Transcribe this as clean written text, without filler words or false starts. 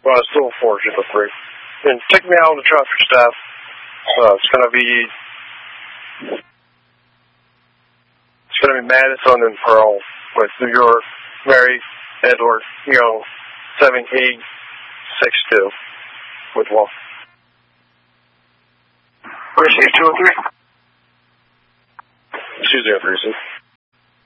Well, it's still 403. And take me out on the traffic staff. It's going to be Madison and Pearl with New York, Mary, Edward, Young, 7862 with Wall. Where's 203? 203.